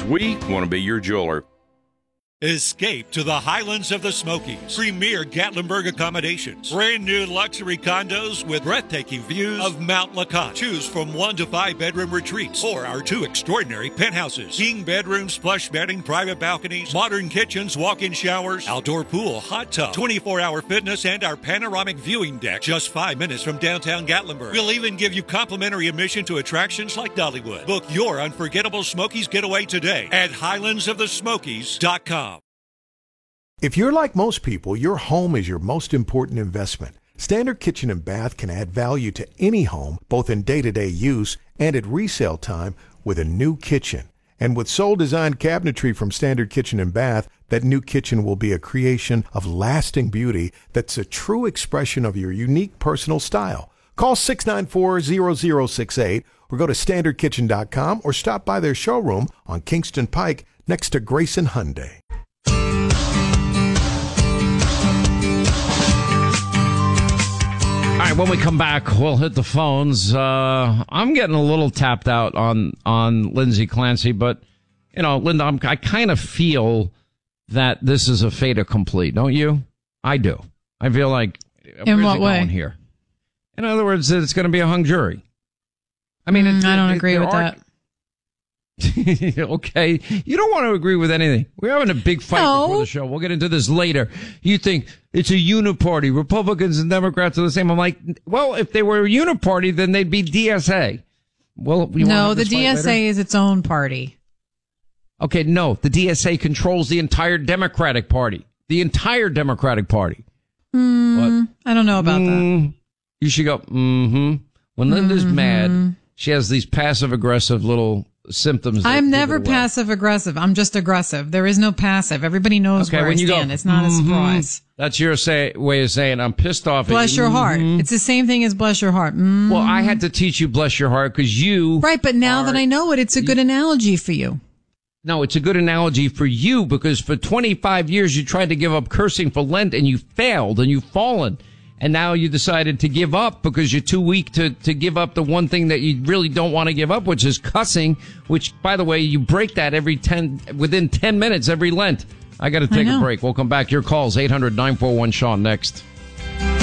we want to be your jeweler. Escape to the highlands of the Smokies. Premier Gatlinburg accommodations. Brand new luxury condos with breathtaking views of Mount Lacan. Choose from 1 to 5 bedroom retreats or our 2 extraordinary penthouses. King bedrooms, plush bedding, private balconies, modern kitchens, walk-in showers, outdoor pool, hot tub, 24-hour fitness, and our panoramic viewing deck. Just 5 minutes from downtown Gatlinburg. We'll even give you complimentary admission to attractions like Dollywood. Book your unforgettable Smokies getaway today at highlandsofthesmokies.com. If you're like most people, your home is your most important investment. Standard Kitchen and Bath can add value to any home, both in day-to-day use and at resale time, with a new kitchen. And with Soul-designed cabinetry from Standard Kitchen and Bath, that new kitchen will be a creation of lasting beauty that's a true expression of your unique personal style. Call 694-0068 or go to standardkitchen.com or stop by their showroom on Kingston Pike next to Grayson Hyundai. All right, when we come back, we'll hit the phones. I'm getting a little tapped out on Lindsay Clancy, but, you know, Linda, I kind of feel that this is a fait accompli, don't you? I do. I feel like, in what way? Going here? In other words, that it's going to be a hung jury. I mean, I don't agree with that. Okay. You don't want to agree with anything. We're having a big fight before the show. We'll get into this later. You think it's a uniparty. Republicans and Democrats are the same. I'm like, well, if they were a uniparty, then they'd be DSA. Well, no, the DSA is its own party. Okay, no, the DSA controls the entire Democratic Party. The entire Democratic Party. I don't know about that. You should go, When Linda's mad, she has these passive-aggressive little symptoms. I'm never passive-aggressive. I'm just aggressive. There is no passive. Everybody knows where I stand. It's not a surprise. That's your way of saying I'm pissed off at you. Bless your heart. It's the same thing as bless your heart. Well, I had to teach you bless your heart because you... Right, but now that I know it, it's a good analogy for you. No, it's a good analogy for you because for 25 years you tried to give up cursing for Lent and you failed and you've fallen. And now you decided to give up because you're too weak to give up the one thing that you really don't want to give up, which is cussing, which, by the way, you break that within 10 minutes every Lent. I got to take a break. We'll come back. Your calls, 800-941-SEAN next.